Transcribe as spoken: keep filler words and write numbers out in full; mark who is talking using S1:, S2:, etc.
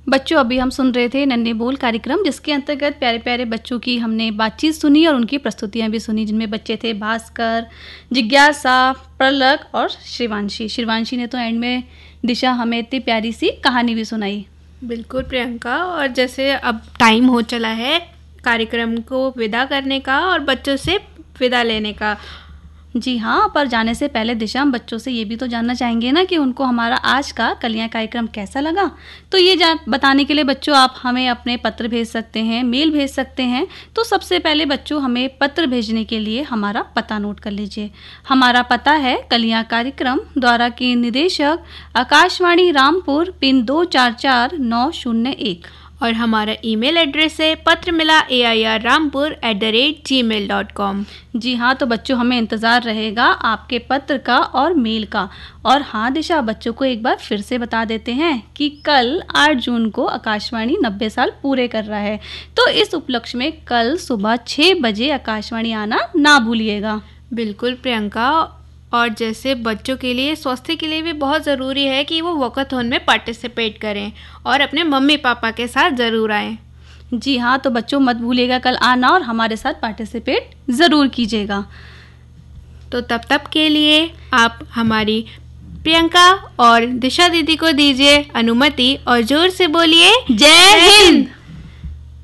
S1: बच्चों, अभी हम सुन रहे थे नन्हे बोल कार्यक्रम, जिसके अंतर्गत प्यारे प्यारे बच्चों की हमने बातचीत सुनी और उनकी प्रस्तुतियां भी सुनी, जिनमें बच्चे थे भास्कर, जिज्ञासा, प्रलक और श्रीवांशी। श्रीवांशी ने तो एंड में दिशा हमें इतनी प्यारी सी कहानी भी सुनाई।
S2: बिल्कुल प्रियंका, और जैसे अब टाइम हो चला है कार्यक्रम को विदा करने का और बच्चों से विदा लेने का।
S1: जी हाँ, पर जाने से पहले दिशा, हम बच्चों से ये भी तो जानना चाहेंगे ना कि उनको हमारा आज का कलियां कार्यक्रम कैसा लगा। तो ये जान बताने के लिए बच्चों आप हमें अपने पत्र भेज सकते हैं, मेल भेज सकते हैं। तो सबसे पहले बच्चों हमें पत्र भेजने के लिए हमारा पता नोट कर लीजिए। हमारा पता है कलियां कार्यक्रम, द्वारा की निदेशक आकाशवाणी रामपुर, पिन दो चार चार नौ शून्य एक,
S2: और हमारा ईमेल एड्रेस है पत्र मिला ए I R Rampur at the rate ji mail dot com.
S1: जी हाँ, तो बच्चों हमें इंतज़ार रहेगा आपके पत्र का और मेल का। और हाँ दिशा, बच्चों को एक बार फिर से बता देते हैं कि कल आठ जून को आकाशवाणी नब्बे साल पूरे कर रहा है। तो इस उपलक्ष्य में कल सुबह छः बजे आकाशवाणी आना ना भूलिएगा।
S2: बिल्कुल प्रियंका, और जैसे बच्चों के लिए स्वास्थ्य के लिए भी बहुत ज़रूरी है कि वो वॉकाथॉन में पार्टिसिपेट करें और अपने मम्मी पापा के साथ ज़रूर आएँ।
S1: जी हाँ, तो बच्चों मत भूलिएगा कल आना और हमारे साथ पार्टिसिपेट ज़रूर कीजिएगा।
S2: तो तब तक के लिए आप हमारी प्रियंका और दिशा दीदी को दीजिए अनुमति और जोर से बोलिए
S1: जय हिंद।